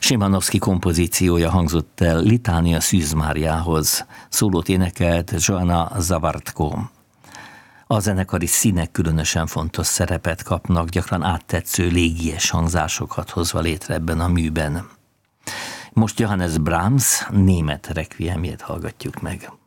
Szymanowski kompozíciója hangzott el Litánia Szűz Máriához. Szólót énekelt Joanna Zawartko. A zenekari színek különösen fontos szerepet kapnak, gyakran áttetsző légies hangzásokat hozva létre ebben a műben. Most Johannes Brahms német requiemjét hallgatjuk meg.